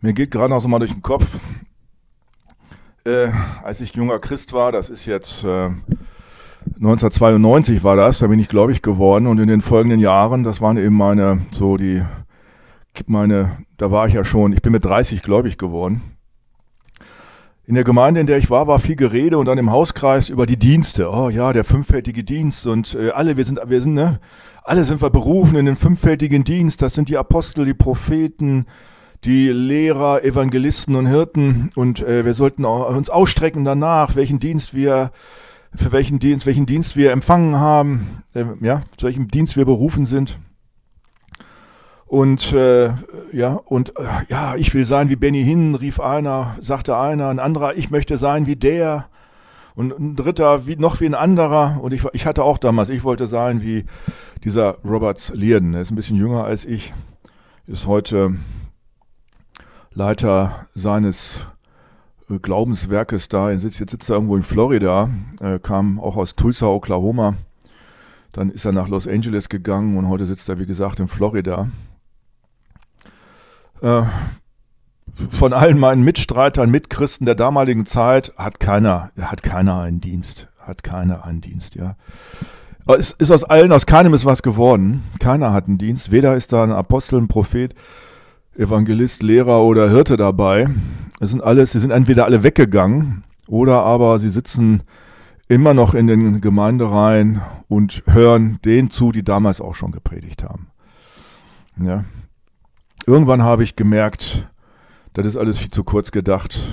Mir geht gerade noch so mal durch den Kopf, als ich junger Christ war, das ist jetzt 1992 war das, da bin ich gläubig geworden und in den folgenden Jahren, das waren eben da war ich ja schon, ich bin mit 30 gläubig geworden. In der Gemeinde, in der ich war viel Gerede und dann im Hauskreis über die Dienste. Oh ja, der fünffältige Dienst und alle sind wir berufen in den fünffältigen Dienst. Das sind die Apostel, die Propheten, die Lehrer, Evangelisten und Hirten und wir sollten uns ausstrecken danach, welchen Dienst wir empfangen haben, zu welchem Dienst wir berufen sind. Und ich will sein wie Benny Hinn, sagte einer, ein anderer, ich möchte sein wie der und ein dritter wie ein anderer. Und ich hatte auch damals, ich wollte sein wie dieser Robert Liardon, der ist ein bisschen jünger als ich, ist heute Leiter seines Glaubenswerkes da. Jetzt sitzt er irgendwo in Florida, kam auch aus Tulsa, Oklahoma. Dann ist er nach Los Angeles gegangen und heute sitzt er, wie gesagt, in Florida. Von allen meinen Mitstreitern, Mitchristen der damaligen Zeit hat keiner einen Dienst. Ja. Aus keinem ist was geworden. Keiner hat einen Dienst. Weder ist da ein Apostel, ein Prophet, Evangelist, Lehrer oder Hirte dabei. Sie sind entweder alle weggegangen oder aber sie sitzen immer noch in den Gemeindereihen und hören denen zu, die damals auch schon gepredigt haben. Ja. Irgendwann habe ich gemerkt, das ist alles viel zu kurz gedacht.